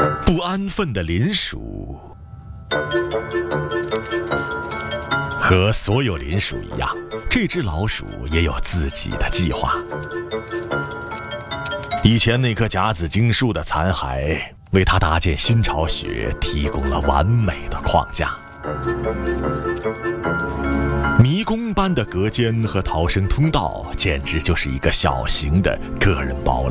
不安分的林鼠和所有林鼠一样，这只老鼠也有自己的计划。以前那棵甲子荆树的残骸为他搭建新巢穴提供了完美的框架。迷宫般的隔间和逃生通道简直就是一个小型的个人堡